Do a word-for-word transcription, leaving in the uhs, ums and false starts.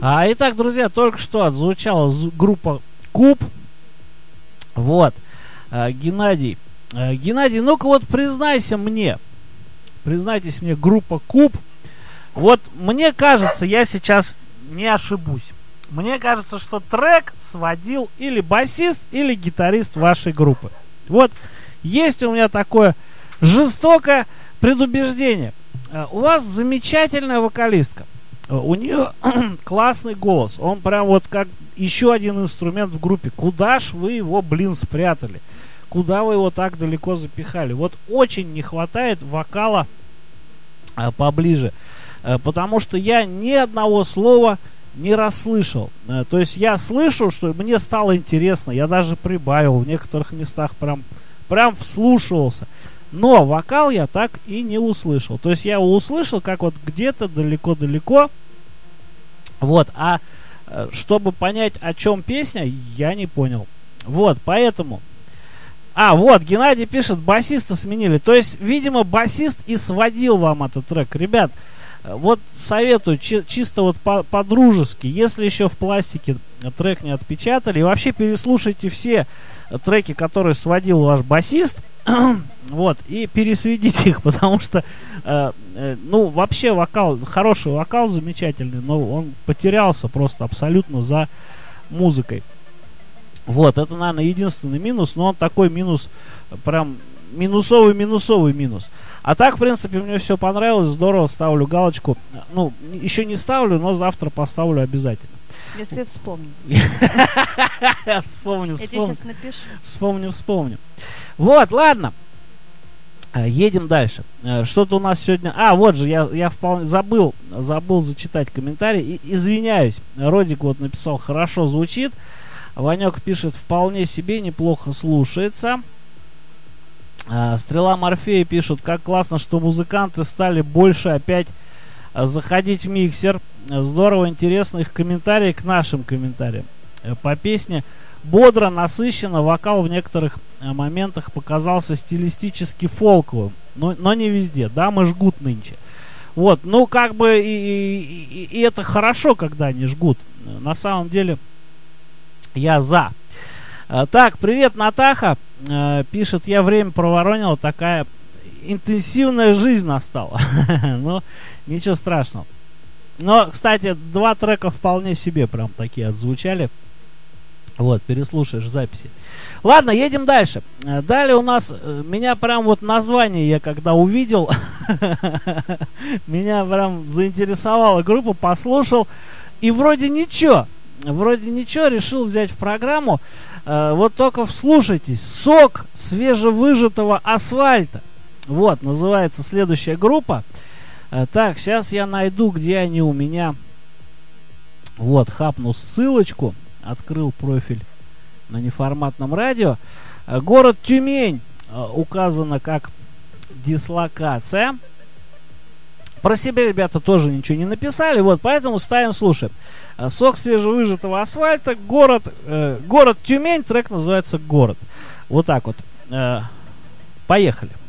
А, итак, друзья, только что отзвучала группа Куб. Вот. А, Геннадий. А, Геннадий, ну-ка вот признайся мне. Признайтесь мне, группа Куб. Вот мне кажется, я сейчас не ошибусь. Мне кажется, что трек сводил или басист, или гитарист вашей группы. Вот есть у меня такое жестокое предубеждение. А, у вас замечательная вокалистка. У нее классный голос. Он прям вот как еще один инструмент в группе. Куда ж вы его, блин, спрятали? Куда вы его так далеко запихали? Вот очень не хватает вокала а, поближе. А, потому что я ни одного слова не расслышал. А, то есть я слышу, что мне стало интересно. Я даже прибавил. В некоторых местах прям, прям вслушивался. Но вокал я так и не услышал. То есть я его услышал как вот где-то далеко-далеко. Вот. А чтобы понять, о чем песня, я не понял. Вот, поэтому... А, вот, Геннадий пишет, басиста сменили. То есть, видимо, басист и сводил вам этот трек. Ребят, вот советую, чи- чисто вот по- по-дружески, если еще в пластике трек не отпечатали, и вообще переслушайте все треки, которые сводил ваш басист, вот, и пересведите их, потому что, э, э, ну, вообще вокал, хороший вокал, замечательный, но он потерялся просто абсолютно за музыкой. Вот, это, наверное, единственный минус, но он такой минус, прям минусовый-минусовый минус. А так, в принципе, мне все понравилось, здорово, ставлю галочку. Ну, еще не ставлю, но завтра поставлю обязательно. Если вспомню. Вспомню, вспомню. Я тебе сейчас напишу. Вспомню, вспомню. Вот, ладно. Едем дальше. Что-то у нас сегодня... А, вот же, я, я вполне забыл, забыл зачитать комментарий. И, извиняюсь. Родик вот написал, хорошо звучит. Ванек пишет, вполне себе неплохо слушается. Стрела Морфея пишут, как классно, что музыканты стали больше опять заходить в миксер. Здорово, интересно их комментарии к нашим комментариям. По песне бодро, насыщенно, вокал в некоторых моментах показался стилистически фолковым, но, но не везде. Дамы жгут нынче. Вот, ну как бы и, и, и это хорошо, когда они жгут. На самом деле я за. Так, привет, Натаха. Пишет, я время проворонил, такая интенсивная жизнь настала. Ну, ничего страшного. Но, кстати, два трека вполне себе прям такие отзвучали. Вот, переслушаешь записи. Ладно, едем дальше. Далее у нас, меня прям вот название я когда увидел, меня прям заинтересовала группа, послушал. И вроде ничего, вроде ничего, решил взять в программу. Вот только вслушайтесь. Сок свежевыжатого асфальта. Вот, называется следующая группа. Так, сейчас я найду, где они у меня. Вот, хапну ссылочку. Открыл профиль на неформатном радио. Город Тюмень указано как дислокация. Про себя ребята тоже ничего не написали. Вот, поэтому ставим, слушаем. Сок свежевыжатого асфальта. Город, э, город Тюмень. Трек называется «Город». Вот так вот. Э, поехали.